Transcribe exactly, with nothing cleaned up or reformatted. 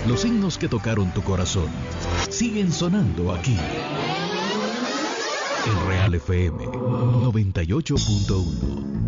Los himnos que tocaron tu corazón siguen sonando aquí. En Real F M noventa y ocho punto uno.